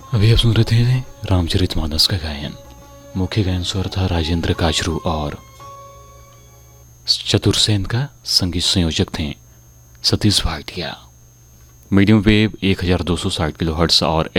अभी आप सुन रहे थे रामचरितमानस का गायन। मुख्य गायन स्वर था राजेंद्र काचरू और चतुरसेन का संगीत संयोजक थे Satish Bhatia. Medium wave 1260 kilohertz और